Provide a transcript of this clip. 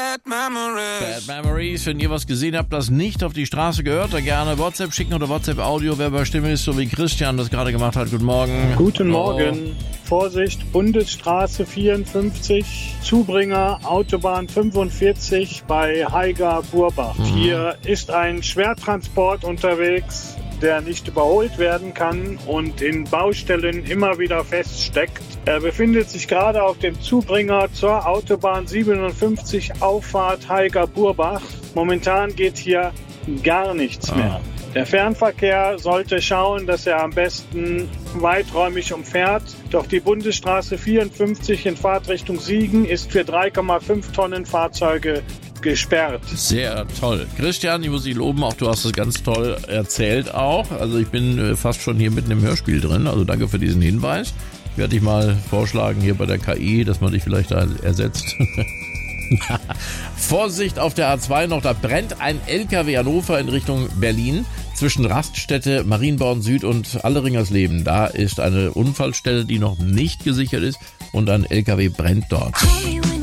Bad Memories. Bad Memories. Wenn ihr was gesehen habt, das nicht auf die Straße gehört, dann gerne WhatsApp schicken oder WhatsApp-Audio. Wer bei Stimme ist, so wie Christian das gerade gemacht hat. Guten Morgen. Guten Morgen. Vorsicht, Bundesstraße 54, Zubringer, Autobahn 45 bei Haiger-Burbach. Hier ist ein Schwertransport unterwegs, der nicht überholt werden kann und in Baustellen immer wieder feststeckt. Er befindet sich gerade auf dem Zubringer zur Autobahn 57 Auffahrt Haiger-Burbach. Momentan geht hier gar nichts mehr. Der Fernverkehr sollte schauen, dass er am besten weiträumig umfährt. Doch die Bundesstraße 54 in Fahrtrichtung Siegen ist für 3,5 Tonnen Fahrzeuge gesperrt. Sehr toll. Christian, ich muss dich loben, auch du hast es ganz toll erzählt auch. Also ich bin fast schon hier mitten im Hörspiel drin, also danke für diesen Hinweis. Ich werde dich mal vorschlagen hier bei der KI, dass man dich vielleicht da ersetzt. Vorsicht auf der A2 noch, da brennt ein LKW Hannover in Richtung Berlin zwischen Raststätte, Marienborn Süd und Alleringersleben. Da ist eine Unfallstelle, die noch nicht gesichert ist und ein LKW brennt dort.